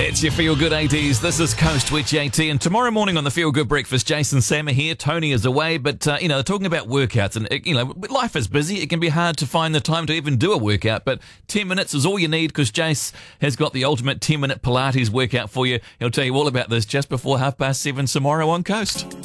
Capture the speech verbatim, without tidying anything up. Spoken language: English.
It's your Feel Good eighties. This is Coast with J T, and tomorrow morning on the Feel Good Breakfast, Jason Sam are here. Tony is away, but uh, you know, talking about workouts, and you know, life is busy. It can be hard to find the time to even do a workout, but ten minutes is all you need because Jace has got the ultimate ten minute Pilates workout for you. He'll tell you all about this just before half past seven tomorrow on Coast.